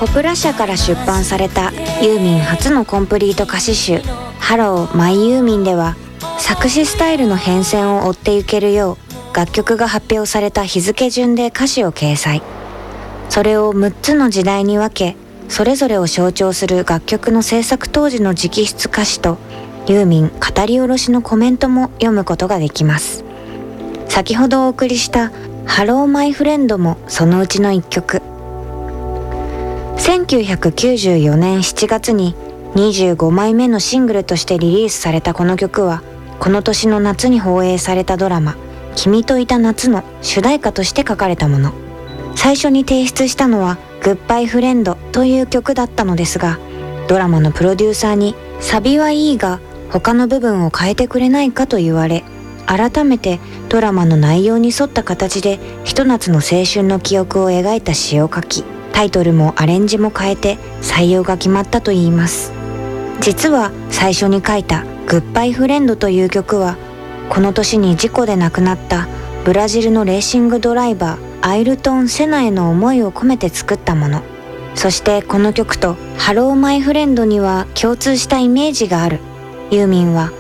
ポプラ社から出版されたユーミン初のコンプリート歌詞集ハローマイユーミンでは、作詞スタイルの変遷を追っていけるよう楽曲が発表された日付順で歌詞を掲載。それを6つの時代に分け、それぞれを象徴する楽曲の制作当時の直筆歌詞とユーミン語り下ろしのコメントも読むことができます。先ほどお送りしたハローマイフレンドもそのうちの一曲。1994年7月に25枚目のシングルとしてリリースされたこの曲は、この年の夏に放映されたドラマ「君といた夏」の主題歌として書かれたもの。最初に提出したのは「グッバイフレンド」という曲だったのですが、ドラマのプロデューサーにサビはいいが他の部分を変えてくれないかと言われ、改めてドラマの内容に沿った形でひと夏の青春の記憶を描いた詩を書き、タイトルもアレンジも変えて採用が決まったといいます。実は最初に書いたグッバイフレンドという曲は、この年に事故で亡くなったブラジルのレーシングドライバーアイルトン・セナへの思いを込めて作ったもの。そしてこの曲とハローマイフレンドには共通したイメージがある。ユーミンは